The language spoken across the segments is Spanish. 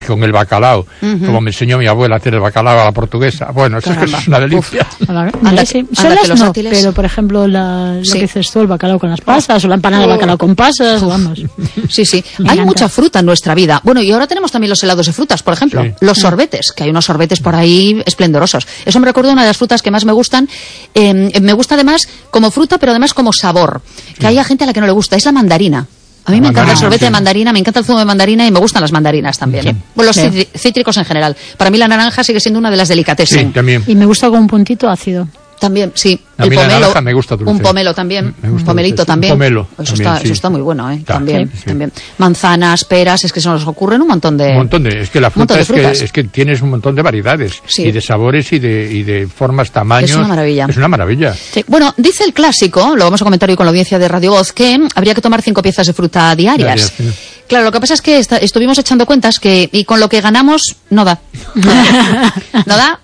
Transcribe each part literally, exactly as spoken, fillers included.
con el bacalao, uh-huh. como me enseñó mi abuela a hacer el bacalao a la portuguesa. Bueno, eso es, que eso es una delicia. Anda, sí. Solas no, dátiles. Pero por ejemplo, la, lo sí. que dices tú, el bacalao con las pasas, o la empanada de bacalao con pasas, vamos. Sí, sí. Me hay encanta. Mucha fruta en nuestra vida. Bueno, y ahora tenemos también los helados de frutas, por ejemplo. Sí. Los sorbetes, que hay unos sorbetes por ahí esplendorosos. Eso me recuerda una de las frutas que más me gustan. Eh, me gusta además como fruta, pero además como sabor. Que sí. hay gente a la que no le gusta. Es la mandarina. A mí me encanta el sorbete sí. de mandarina, me encanta el zumo de mandarina y me gustan las mandarinas también. Sí. Bueno, los sí. cítricos en general. Para mí la naranja sigue siendo una de las delicatessen. Sí, también. Y me gusta con un puntito ácido. También, sí. A el mí pomelo, la naranja me gusta dulce. Un pomelo también. Un pomelito dulce. también. Un pomelo. Eso, también, está, sí. eso está muy bueno, ¿eh? Está, también, sí. también. Manzanas, peras, es que se nos ocurren un montón de... Un montón de... Es que la fruta es que, es que tienes un montón de variedades. Sí. Y de sabores y de, y de formas, tamaños. Es una maravilla. Es una maravilla. Sí. Bueno, dice el clásico, lo vamos a comentar hoy con la audiencia de Radio Voz, que habría que tomar cinco piezas de fruta diarias. Diarias sí. Claro, lo que pasa es que está, estuvimos echando cuentas que y con lo que ganamos no da. No da.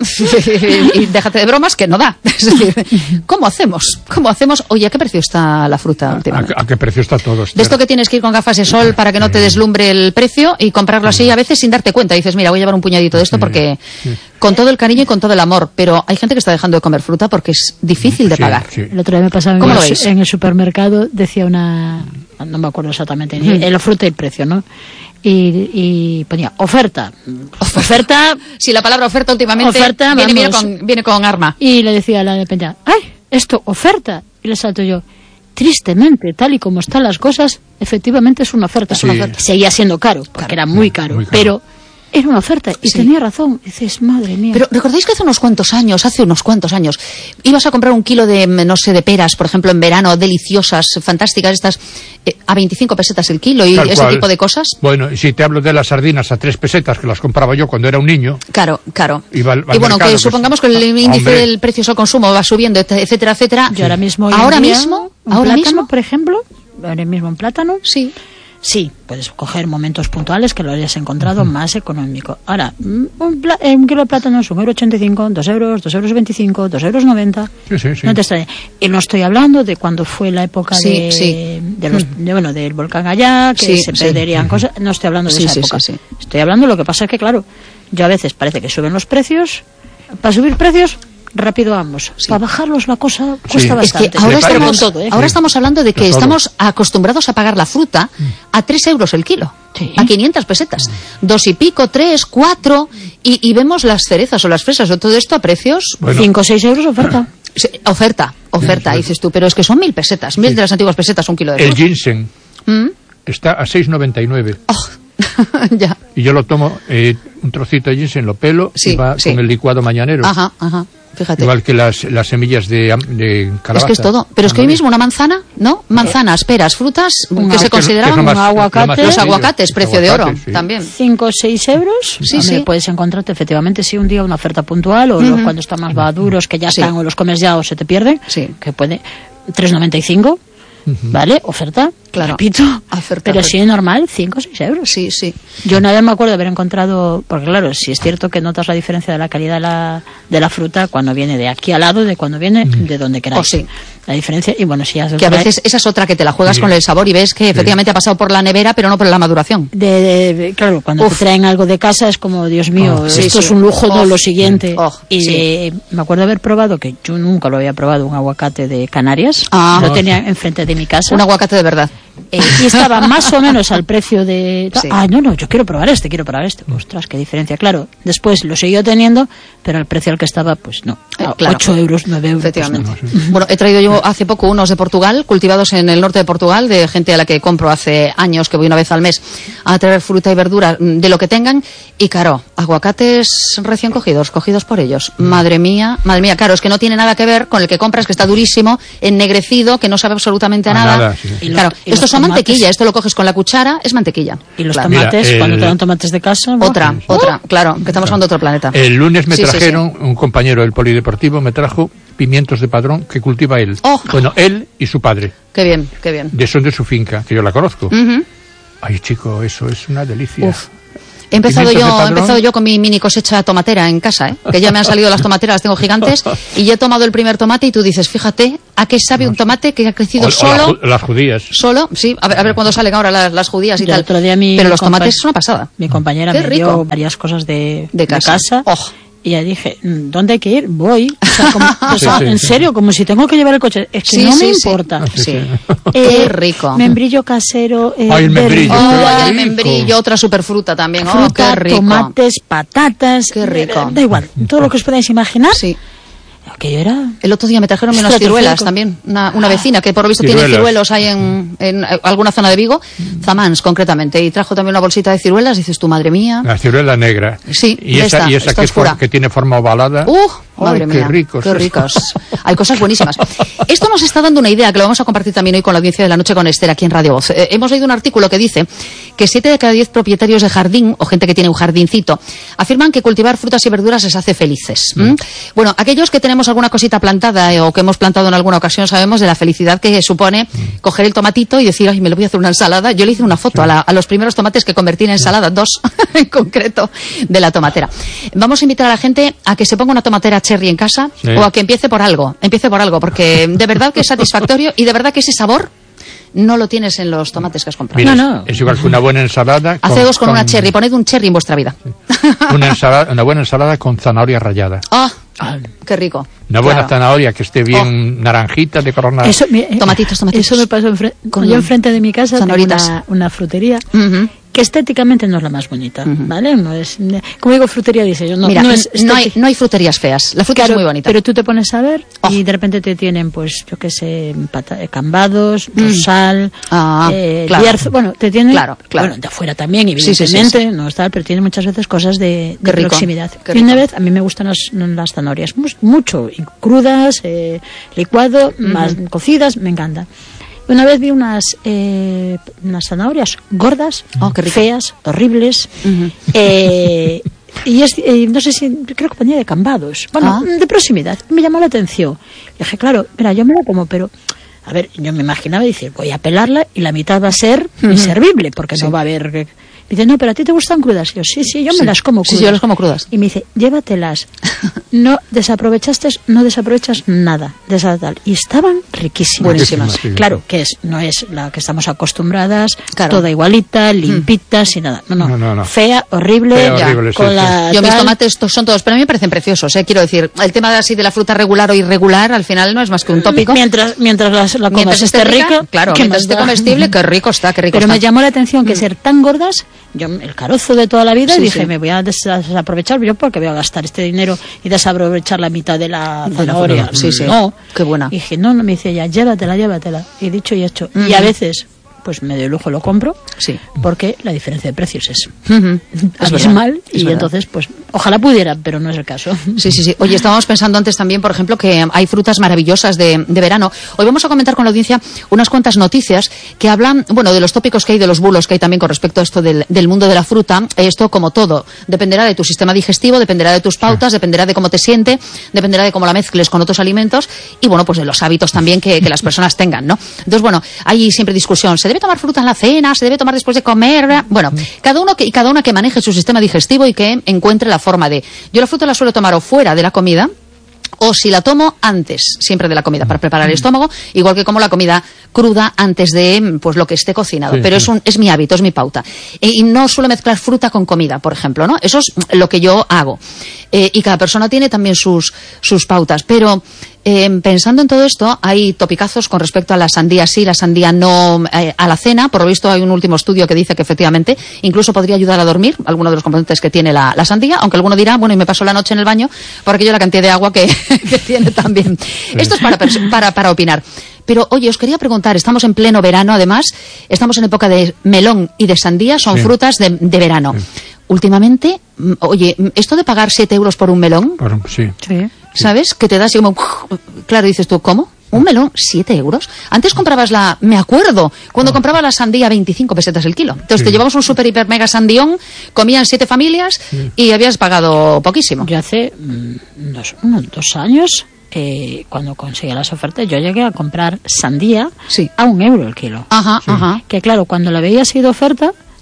Y déjate de bromas que no da. Es decir, ¿cómo hacemos? ¿Cómo hacemos? Oye, ¿a qué precio está la fruta ¿A, últimamente? a, a qué precio está todo? De esto que tienes que ir con gafas de sol para que no te deslumbre el precio y comprarlo así a veces sin darte cuenta. Dices, mira, voy a llevar un puñadito de esto porque sí. con todo el cariño y con todo el amor. Pero hay gente que está dejando de comer fruta porque es difícil de sí, pagar. Sí. El otro día me pasaba en, el, en el supermercado, decía una... No me acuerdo exactamente, mm. la fruta y el precio, ¿no? Y, y ponía oferta. Oferta. Si la palabra oferta últimamente oferta, viene, viene, con, viene con arma. Y le decía a la dependiente, ¡ay, esto, oferta! Y le salto yo, tristemente, tal y como están las cosas, efectivamente es una oferta. Sí. Es una oferta. Seguía siendo caro, porque claro, era muy caro, muy caro. pero era una oferta. Y sí. tenía razón. Y dices, madre mía. Pero ¿recordáis que hace unos cuantos años, hace unos cuantos años, ibas a comprar un kilo de, no sé, de peras, por ejemplo, en verano, deliciosas, fantásticas, estas, eh, a veinticinco pesetas el kilo y Tal ese cual. tipo de cosas? Bueno, y si te hablo de las sardinas a tres pesetas, que las compraba yo cuando era un niño. Claro, claro. Iba al, al y bueno, mercado, que pues, supongamos que el índice hombre. del precio al consumo va subiendo, etcétera, etcétera. Yo ahora mismo... ¿Ahora día, mismo? ¿Ahora plátano, mismo? Por ejemplo, ahora mismo en plátano. Sí. Sí, puedes coger momentos puntuales que lo hayas encontrado uh-huh. más económico. Ahora, un, pla- un kilo de plátano es un euro ochenta y cinco, dos euros, dos euros veinticinco, dos euros noventa. Sí, sí, sí. No te extrañe. Y no estoy hablando de cuando fue la época sí, de, sí. de los, de, bueno, del volcán allá, que sí, se sí. perderían uh-huh. cosas. No estoy hablando de sí, esa sí, época. Sí, sí. Estoy hablando de lo que pasa es que, claro, yo a veces parece que suben los precios. Para subir precios, rápido vamos. Sí. Para bajarlos la cosa cuesta sí. bastante. Es que ahora, estamos, todo, ¿eh? ahora sí. estamos hablando de que de estamos acostumbrados a pagar la fruta a tres euros el kilo. Sí. A quinientas pesetas. Dos y pico, tres, cuatro. Y, y vemos las cerezas o las fresas o todo esto a precios... Bueno. Cinco o seis euros oferta. Sí, oferta, oferta, sí, sí. Dices tú. Pero es que son mil pesetas. Mil sí. de las antiguas pesetas un kilo de fruta. El ginseng ¿Mm? está a seis noventa y nueve. Oh. Ya. Y yo lo tomo, eh, un trocito de ginseng, lo pelo sí, y va sí. con el licuado mañanero. Ajá, ajá. Fíjate. Igual que las, las semillas de, de calabaza. Es que es todo. Pero es que hoy mismo una manzana, ¿no? Manzanas, peras, frutas, un que se consideraban un aguacate. Los aguacates, precio aguacate, de oro, sí. también. Cinco o seis euros. Sí, Hombre, sí. puedes encontrarte efectivamente sí un día una oferta puntual o uh-huh. cuando están más maduros que ya sí. están o los comes ya o se te pierden. Sí. Que puede tres noventa y cinco. Uh-huh. ¿Vale? Oferta. Claro. Repito. Oferta, pero oferta. sí normal, cinco o seis euros. Sí, sí. Yo una vez me acuerdo de haber encontrado, porque claro, sí es cierto que notas la diferencia de la calidad de la, de la fruta cuando viene de aquí al lado, de cuando viene uh-huh. de donde queráis. Oh, sí. La diferencia, y bueno, si ya que a veces esa es otra que te la juegas sí. con el sabor y ves que efectivamente sí. ha pasado por la nevera, pero no por la maduración. De, de, de, claro, cuando Uf. te traen algo de casa es como, Dios mío, oh, sí, esto sí. es un lujo, oh, no lo siguiente. Oh, y sí. de, me acuerdo haber probado, que yo nunca lo había probado, un aguacate de Canarias. Ah. Lo tenía enfrente de mi casa. Un aguacate de verdad. Eh, y estaba más o menos al precio de... Sí. Ah, no, no, yo quiero probar este, quiero probar este. Ostras, qué diferencia. Claro, después lo siguió teniendo, pero al precio al que estaba, pues no. Eh, claro. ocho euros, nueve euros. Efectivamente. Pues no. Bueno, he traído yo hace poco unos de Portugal, cultivados en el norte de Portugal, de gente a la que compro hace años, que voy una vez al mes a traer fruta y verdura de lo que tengan. Y claro, aguacates recién cogidos, cogidos por ellos. Mm. Madre mía, madre mía, claro, es que no tiene nada que ver con el que compras, que está durísimo, ennegrecido, que no sabe absolutamente a, a nada. nada sí. y claro, los, estos son tomates. Mantequilla, esto lo coges con la cuchara, es mantequilla. Y los claro. tomates, Mira, cuando el... te dan tomates de casa... ¿no? Otra, sí. otra, claro, que estamos hablando de otro planeta. El lunes me sí, trajeron, sí, sí. un compañero del Polideportivo me trajo pimientos de Padrón que cultiva él. Oh. Bueno, él y su padre. Qué bien, qué bien. De son de su finca, que yo la conozco. Uh-huh. Ay, chico, eso es una delicia. Uf. He empezado yo, he empezado yo con mi mini cosecha tomatera en casa, ¿eh? Que ya me han salido las tomateras, las tengo gigantes, y ya he tomado el primer tomate y tú dices, fíjate, ¿a qué sabe un tomate que ha crecido o, solo? O la, las judías. Solo, sí, a ver, a ver cuándo salen ahora las, las judías y yo tal. Otro día mi Pero los tomates es una pasada. Mi compañera qué me rico. dio varias cosas de, de casa. De casa. Oh. Y ya dije, ¿dónde hay que ir? Voy. O sea, como, o sea, sí, sí, en sí. serio, como si tengo que llevar el coche. Es que sí, no sí, me sí. importa. Sí. Sí. Eh, Qué rico. Membrillo casero. Eh, Ay, el membrillo. Oh, el membrillo, otra superfruta también. Fruta, oh, qué rico. tomates, patatas. Qué rico. Da igual, todo lo que os podáis imaginar. Sí. Aquello era... El otro día me trajeron unas ciruelas también, una, una vecina que por lo visto ciruelas. tiene ciruelos ahí en, en alguna zona de Vigo, Zamans concretamente, y trajo también una bolsita de ciruelas, dices tú, madre mía. La ciruela negra. Sí, y esa, esta, y esa que, for, que tiene forma ovalada. ¡Uh! Madre Ay, mía, qué ricos. Qué ricos. Hay cosas buenísimas. Esto nos está dando una idea que lo vamos a compartir también hoy con la audiencia de la noche con Esther aquí en Radio Voz. Eh, hemos leído un artículo que dice que siete de cada diez propietarios de jardín o gente que tiene un jardincito afirman que cultivar frutas y verduras les hace felices. ¿Mm? ¿Mm? Bueno, aquellos que tenemos alguna cosita plantada eh, o que hemos plantado en alguna ocasión sabemos de la felicidad que supone mm. coger el tomatito y decir, ay, me lo voy a hacer una ensalada. Yo le hice una foto sí. a, la, a los primeros tomates que convertí en ensalada, sí. dos en concreto de la tomatera. Vamos a invitar a la gente a que se ponga una tomatera cherry en casa. Sí. O a que empiece por algo, empiece por algo, porque de verdad que es satisfactorio y de verdad que ese sabor no lo tienes en los tomates que has comprado. Mira, no, no. Es igual que una buena ensalada. Hacedos con, con una cherry, poned un cherry en vuestra vida. Sí. Una, ensalada, una buena ensalada con zanahoria rallada. ¡Ah! Oh, ¡qué rico! Una buena claro. zanahoria que esté bien oh. naranjita de coronada. Eso, mi, tomatitos, tomatitos. Eso me pasó enfre con yo enfrente de mi casa, tengo una, una frutería. Uh-huh. Que estéticamente no es la más bonita, uh-huh. ¿vale? No es, como digo, frutería, dice yo, no, Mira, no, es no, hay, no hay fruterías feas, la fruta claro, es muy bonita. Pero tú te pones a ver oh. y de repente te tienen, pues, yo qué sé, pata, cambados, mm. rosal, ah, eh, claro. lierzo, bueno, te tienen, claro, claro. bueno, de afuera también, evidentemente, sí, sí, sí, sí. no está, pero tienen muchas veces cosas de, de proximidad. Qué y una vez, a mí me gustan las, las zanahorias, mucho, crudas, eh, licuado, uh-huh. más cocidas, me encanta. Una vez vi unas eh, unas zanahorias gordas, oh, feas, horribles, uh-huh. eh, y es, eh, no sé si, creo que ponía de cambados, bueno, ah. de proximidad, me llamó la atención. Y dije, claro, mira, yo me la como, pero, a ver, yo me imaginaba decir, voy a pelarla y la mitad va a ser uh-huh. inservible, porque sí. no va a haber... Me dice, no, pero a ti te gustan crudas. Y yo, sí, sí, yo sí. me las como crudas. Sí, yo las como crudas. Y me dice, llévatelas. No desaprovechaste, no desaprovechas nada de esa tal. Y estaban riquísimas. Buenísimas. Sí, sí. Claro, que es, no es la que estamos acostumbradas, claro. toda igualita, limpita, mm. sin nada. No, no, no, no, no. fea, horrible. Fea, horrible con sí, la sí. Yo tal... mis tomates son todos, pero a mí me parecen preciosos, ¿eh? Quiero decir, el tema de así de la fruta regular o irregular, al final no es más que un tópico. Mientras, mientras la, la comas mientras esté rica, rica, claro, mientras esté comestible, qué rico está, qué rico pero está. me llamó la atención que mm. ser tan gordas, yo el carozo de toda la vida, sí, y dije, sí. me voy a desaprovechar, yo porque voy a gastar este dinero y desaprovechar la mitad de la zanahoria. Sí, sí. No. Qué buena. Y dije, no, no, me dice ella, llévatela, llévatela. Y dicho y hecho. Uh-huh. Y a veces, pues me doy lujo, lo compro, sí. porque la diferencia de precios es uh-huh. abismal, es y verdad. Entonces, pues, ojalá pudiera, pero no es el caso. Sí, sí, sí. Oye, estábamos pensando antes también, por ejemplo, que hay frutas maravillosas de, de verano. Hoy vamos a comentar con la audiencia unas cuantas noticias que hablan, bueno, de los tópicos que hay, de los bulos que hay también con respecto a esto del, del mundo de la fruta. Esto, como todo, dependerá de tu sistema digestivo, dependerá de tus pautas, sí. dependerá de cómo te siente, dependerá de cómo la mezcles con otros alimentos y, bueno, pues de los hábitos también que, que las personas tengan, ¿no? Entonces, bueno, hay siempre discusión. ¿Se debe tomar fruta en la cena? ¿Se debe tomar después de comer? Bueno, cada uno que, y cada una que maneje su sistema digestivo y que encuentre la forma de... Yo la fruta la suelo tomar o fuera de la comida, o si la tomo antes, siempre de la comida, para preparar el estómago, igual que como la comida cruda antes de, pues, lo que esté cocinado. Sí, pero sí. es un, es mi hábito, es mi pauta. Y, y no suelo mezclar fruta con comida, por ejemplo, ¿no? Eso es lo que yo hago. Eh, y cada persona tiene también sus, sus pautas. Pero, eh, pensando en todo esto, hay topicazos con respecto a la sandía sí, la sandía no, eh, a la cena. Por lo visto hay un último estudio que dice que efectivamente incluso podría ayudar a dormir, alguno de los componentes que tiene la, la sandía, aunque alguno dirá, bueno, y me paso la noche en el baño por aquello la cantidad de agua que, que tiene también. Sí. Esto es para, para, para opinar. Pero, oye, os quería preguntar, estamos en pleno verano, además, estamos en época de melón y de sandía, son sí. frutas de, de verano. Sí. Últimamente, oye, esto de pagar siete euros por un melón, por, sí. Sí. ¿sabes? Que te das y como, claro, dices tú, ¿cómo? ¿Un melón? ¿Siete euros? Antes comprabas la... Me acuerdo, cuando oh. compraba la sandía a veinticinco pesetas el kilo. Entonces sí. te llevamos un super, hiper, mega sandión, comían siete familias sí. y habías pagado poquísimo. Yo hace mm, dos, unos dos años... Eh, cuando conseguía las ofertas, yo llegué a comprar sandía sí. a un euro el kilo. Ajá, sí. ajá. Que claro, cuando la veía así de oferta,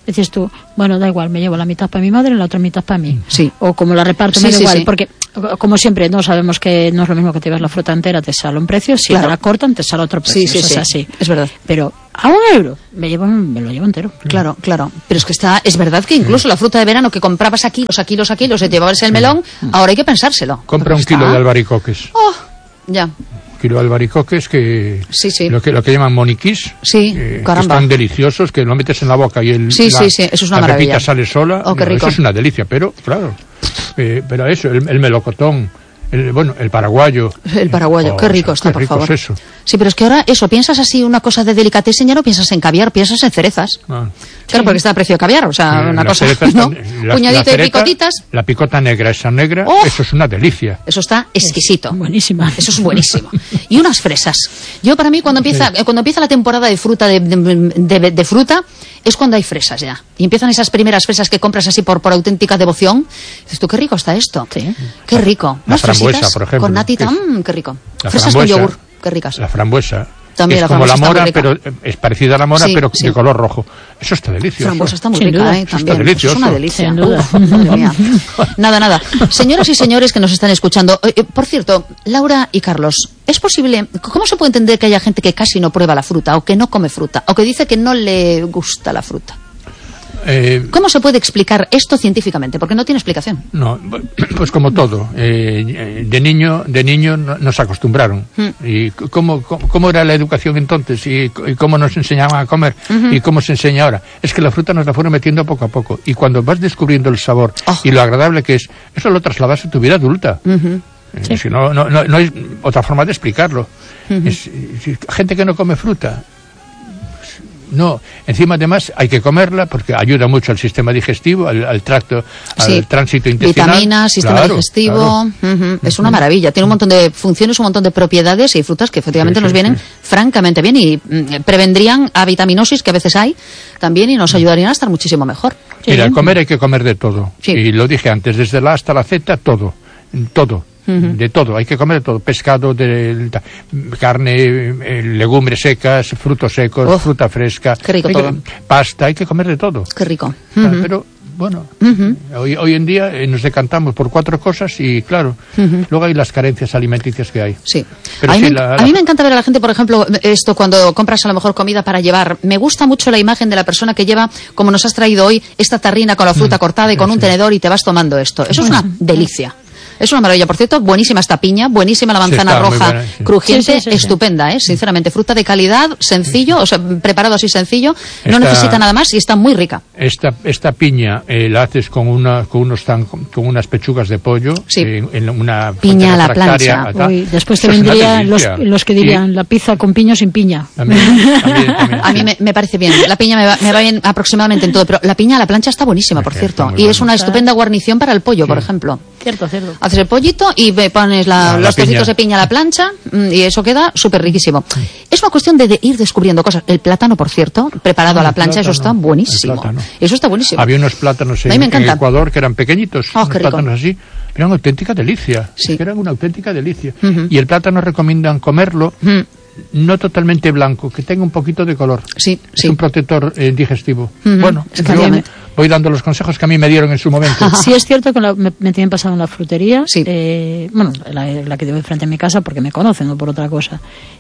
Dices tú, bueno, da igual, me llevo la mitad para mi madre y la otra mitad para mí. Sí. O como la reparto, sí, me da sí, igual, sí. porque como siempre no sabemos que no es lo mismo que te llevas la fruta entera, te sale un precio, si claro. te la cortan te sale otro precio. Sí, sí, eso sí. Es así. Es verdad. Pero a un euro me llevo, me lo llevo entero. Claro, claro. Pero es que está, es verdad que incluso la fruta de verano que comprabas a kilos, a kilos, a kilos, de llevarse el melón, ahora hay que pensárselo. Compra un está... kilo de albaricoques. Oh, ya. Kilo de albaricoques que, sí, sí. Lo, que lo que llaman moniquís, sí, eh, que están deliciosos, que lo metes en la boca y el, sí, la, sí, sí. Eso es una la maravilla. pepita sale sola. Oh, qué no, rico. Eso es una delicia, pero claro, eh, pero eso, el, el melocotón, el, bueno, el paraguayo. El paraguayo, oh, qué rico está, qué por rico favor. Es eso. Sí, pero es que ahora eso, piensas así una cosa de delicatessen, ya no piensas en caviar, piensas en cerezas. Ah. Claro, sí. Porque está a precio de caviar, o sea, sí, una cosa, ¿no? La, puñadito la cereta, de picotitas. La picota negra, esa negra, oh, eso es una delicia. Eso está exquisito. Es buenísima. Eso es buenísimo. Y unas fresas. Yo para mí cuando empieza, sí. cuando empieza la temporada de fruta de, de, de, de fruta, es cuando hay fresas ya. Y empiezan esas primeras fresas que compras así por, por auténtica devoción. Dices tú, qué rico está esto. Sí. Qué rico. La frambuesa, por ejemplo. Con natita, mmm, qué rico. La fresas frambuesa, con yogur, qué ricas. La frambuesa. También es la como la mora, pero rica. es parecida a la mora, sí, pero sí. de color rojo. Eso está delicioso. Frambuesa está muy Sin rica, duda. ¿eh? Eso También. Está delicioso. Es una delicia. Sin duda. Uf, madre mía. Nada, nada. Señoras y señores que nos están escuchando, eh, por cierto, Laura y Carlos, ¿es posible, cómo se puede entender que haya gente que casi no prueba la fruta, o que no come fruta, o que dice que no le gusta la fruta? Eh, ¿Cómo se puede explicar esto científicamente? Porque no tiene explicación. No, pues como todo. Eh, de niño de niño nos acostumbraron. Mm. ¿Y cómo, cómo, cómo era la educación entonces? ¿Y, y cómo nos enseñaban a comer? Uh-huh. ¿Y cómo se enseña ahora? Es que la fruta nos la fueron metiendo poco a poco. Y cuando vas descubriendo el sabor oh. y lo agradable que es, eso lo trasladas a tu vida adulta. Uh-huh. Eh, sí. Si no, no, no, no hay otra forma de explicarlo. Uh-huh. Es, si, gente que no come fruta... No, encima además hay que comerla porque ayuda mucho al sistema digestivo, al, al tracto, sí. al tránsito intestinal. Vitaminas, sistema claro, digestivo, claro. Uh-huh. Es una maravilla. Tiene un montón de funciones, un montón de propiedades y hay frutas que efectivamente sí, sí, nos vienen sí. francamente bien y mm, prevendrían a vitaminosis que a veces hay también y nos ayudarían a estar muchísimo mejor. Sí. Mira, al comer hay que comer de todo. Sí. Y lo dije antes, desde la A hasta la Z, todo, todo. Uh-huh. De todo, hay que comer de todo, pescado, de, de, carne, eh, legumbres secas, frutos secos, oh, fruta fresca, qué rico hay todo. Que, pasta, hay que comer de todo. Qué rico. Uh-huh. Pero bueno, uh-huh. hoy, hoy en día eh, nos decantamos por cuatro cosas y claro, uh-huh. luego hay las carencias alimenticias que hay. Sí. Pero a, mí sí me, la, a la... mí me encanta ver a la gente, por ejemplo, esto cuando compras a lo mejor comida para llevar. Me gusta mucho la imagen de la persona que lleva, como nos has traído hoy, esta tarrina con la fruta uh-huh. cortada y con sí, un tenedor y te vas tomando esto. Eso uh-huh. es una delicia. Es una maravilla, por cierto, buenísima esta piña, buenísima la manzana sí, roja, buena, sí. crujiente, sí, sí, sí, estupenda, ¿eh? Sinceramente, fruta de calidad, sencillo, o sea, preparado así sencillo, esta, no necesita nada más y está muy rica. Esta esta piña eh, la haces con una con unos tan, con unas pechugas de pollo, sí. eh, en una piña a la plancha. Uy, después te vendrían los, los que dirían y... la pizza con piña o sin piña. También, también, también, a mí me, me parece bien, la piña me va, me va bien aproximadamente en todo, pero la piña a la plancha está buenísima, por cierto, y bueno. es una estupenda guarnición para el pollo, sí. por ejemplo. Cierto, cierto. Haces el pollito y pones la, no, los la trocitos de piña a la plancha y eso queda súper riquísimo. Es una cuestión de, de ir descubriendo cosas. El plátano, por cierto, preparado ah, a la plancha, plátano, eso está buenísimo. Eso está buenísimo. Había unos plátanos en, en Ecuador que eran pequeñitos, oh, unos plátanos así. Eran una auténtica delicia. Sí. Es que eran una auténtica delicia. Uh-huh. Y el plátano recomiendan comerlo uh-huh. no totalmente blanco, que tenga un poquito de color. Sí, es sí. un protector eh, digestivo. Uh-huh. Bueno, es que yo me, voy dando los consejos que a mí me dieron en su momento. Sí, es cierto que la, me, me tienen pasado en la frutería, sí. eh, bueno, la, la que tengo frente a mi casa porque me conocen, no por otra cosa.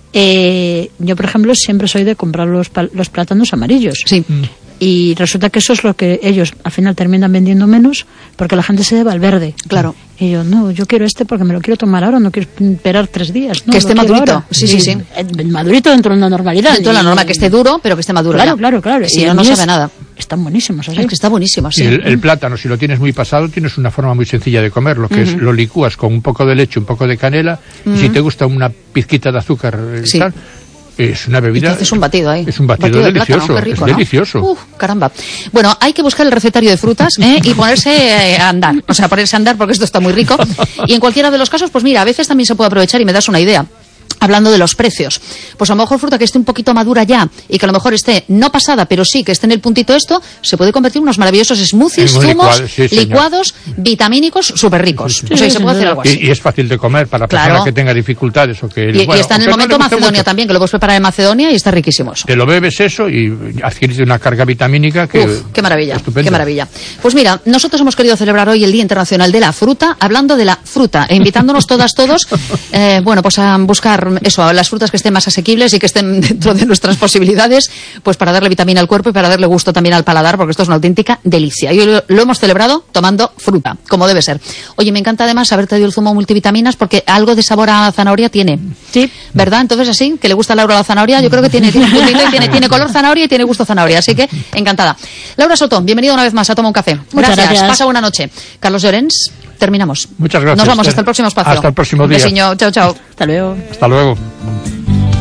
Eh, yo, por ejemplo, siempre soy de comprar los, los plátanos amarillos. Sí. Mm. Y resulta que eso es lo que ellos al final terminan vendiendo menos porque la gente se deba al verde. Claro. Y yo, no, yo quiero este porque me lo quiero tomar ahora, no quiero esperar tres días. No, que esté madurito. Ahora. Sí, sí, sí. Madurito dentro de una normalidad. Dentro de la norma, que esté duro, pero que esté maduro. Claro, ya. claro, claro. Si no, no sabe nada. Están buenísimos, ¿sabes? Es que está buenísimo, sí. El, el plátano, si lo tienes muy pasado, tienes una forma muy sencilla de comerlo, que uh-huh. es lo licúas con un poco de leche, un poco de canela, uh-huh. y si te gusta una pizquita de azúcar, sí. tal, es una bebida. Es un batido ahí. Es un batido, batido delicioso. De plátano, rico, es ¿no? delicioso. Uf, caramba. Bueno, hay que buscar el recetario de frutas ¿eh? y ponerse a andar. O sea, ponerse a andar porque esto está muy rico. Y en cualquiera de los casos, pues mira, a veces también se puede aprovechar y me das una idea. hablando de los precios. Pues a lo mejor fruta que esté un poquito madura ya y que a lo mejor esté no pasada, pero sí que esté en el puntito esto, se puede convertir en unos maravillosos smoothies, zumos, licuado, sí, licuados, vitamínicos, súper ricos. Sí, sí. O sea, sí, se puede hacer algo así. Y, y es fácil de comer para claro. personas que tengan dificultades. O que, y, bueno, y está en el momento no Macedonia mucho. También, que lo puedes preparar en Macedonia y está riquísimo eso. Te lo bebes eso y adquieres una carga vitamínica que... Uf, qué maravilla, estupenda. Qué maravilla. Pues mira, nosotros hemos querido celebrar hoy el Día Internacional de la Fruta, hablando de la fruta, e invitándonos todas, todos, eh, bueno, pues a buscar eso, las frutas que estén más asequibles y que estén dentro de nuestras posibilidades, pues para darle vitamina al cuerpo y para darle gusto también al paladar, porque esto es una auténtica delicia. Y hoy lo, lo hemos celebrado tomando fruta, como debe ser. Oye, me encanta además haber traído el zumo multivitaminas, porque algo de sabor a zanahoria tiene. Sí. ¿Verdad? Entonces así, que le gusta a Laura la zanahoria, yo creo que tiene, tiene un puntito y tiene, tiene color zanahoria y tiene gusto zanahoria. Así que, encantada. Laura Soto, bienvenida una vez más a Toma un Café. Muchas gracias. gracias. Pasa buena noche. Carlos Llorens, terminamos. Muchas gracias. Nos vamos hasta el próximo espacio. Hasta el próximo día. Un besiño. Chao, chao. Hasta luego. Hasta luego.